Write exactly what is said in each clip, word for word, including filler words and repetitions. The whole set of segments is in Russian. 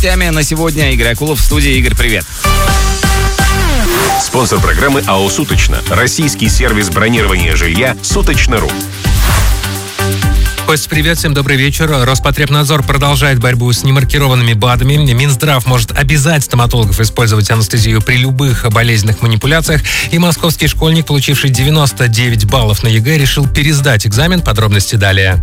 новостями на сегодня. Игорь Акулов в студии. Игорь, привет. Спонсор программы АО «Суточно». Российский сервис бронирования жилья «Суточно.ру». Кость, привет, всем добрый вечер. Роспотребнадзор продолжает борьбу с немаркированными БАДами. Минздрав может обязать стоматологов использовать анестезию при любых болезненных манипуляциях. И московский школьник, получивший девяносто девять баллов на ЕГЭ, решил пересдать экзамен. Подробности далее.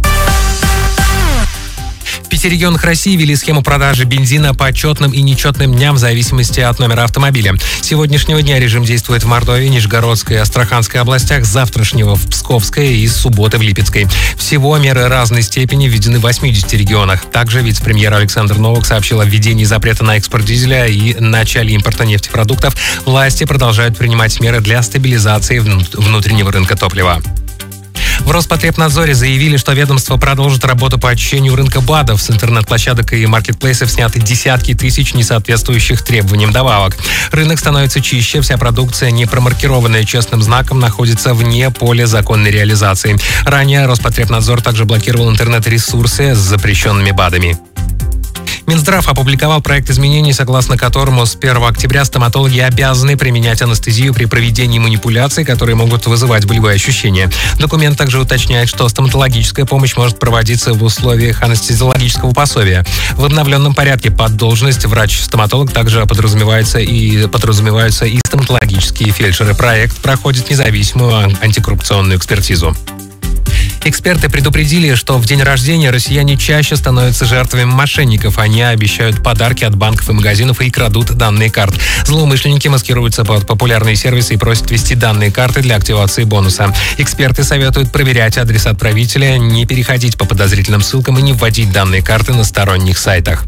В пяти регионах России ввели схему продажи бензина по четным и нечетным дням в зависимости от номера автомобиля. С сегодняшнего дня режим действует в Мордовии, Нижегородской и Астраханской областях, с завтрашнего в Псковской и с субботы в Липецкой. Всего меры разной степени введены в восьмидесяти регионах. Также вице-премьер Александр Новак сообщил о введении запрета на экспорт дизеля и начале импорта нефтепродуктов. Власти продолжают принимать меры для стабилизации внутреннего рынка топлива. В Роспотребнадзоре заявили, что ведомство продолжит работу по очищению рынка БАДов. С интернет-площадок и маркетплейсов сняты десятки тысяч несоответствующих требованиям добавок. Рынок становится чище, вся продукция, не промаркированная честным знаком, находится вне поля законной реализации. Ранее Роспотребнадзор также блокировал интернет-ресурсы с запрещенными БАДами. Минздрав опубликовал проект изменений, согласно которому с первого октября стоматологи обязаны применять анестезию при проведении манипуляций, которые могут вызывать болевые ощущения. Документ также уточняет, что стоматологическая помощь может проводиться в условиях анестезиологического пособия. В обновленном порядке под должность врач-стоматолог также подразумевается и подразумеваются и стоматологические фельдшеры. Проект проходит независимую антикоррупционную экспертизу. Эксперты предупредили, что в день рождения россияне чаще становятся жертвами мошенников. Они обещают подарки от банков и магазинов и крадут данные карт. Злоумышленники маскируются под популярные сервисы и просят ввести данные карты для активации бонуса. Эксперты советуют проверять адрес отправителя, не переходить по подозрительным ссылкам и не вводить данные карты на сторонних сайтах.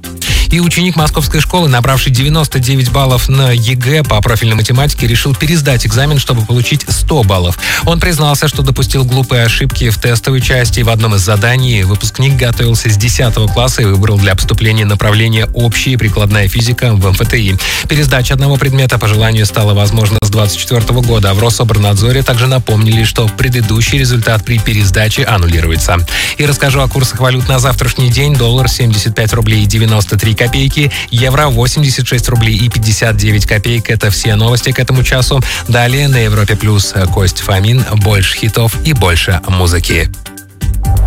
И ученик московской школы, набравший девяносто девять баллов на ЕГЭ по профильной математике, решил пересдать экзамен, чтобы получить сто баллов. Он признался, что допустил глупые ошибки в тестовой части. В одном из заданий выпускник готовился с десятого класса и выбрал для поступления направление «Общая и прикладная физика» в эм эф тэ и. Пересдача одного предмета по желанию стала возможна с двадцать четвёртого года. А в Рособорнадзоре также напомнили, что предыдущий результат при пересдаче аннулируется. И расскажу о курсах валют на завтрашний день. Доллар семьдесят пять рублей девяносто три копейки, евро восемьдесят шесть рублей и пятьдесят девять копеек. Это все новости к этому часу. Далее на Европе Плюс Кость Фомин. Больше хитов и больше музыки.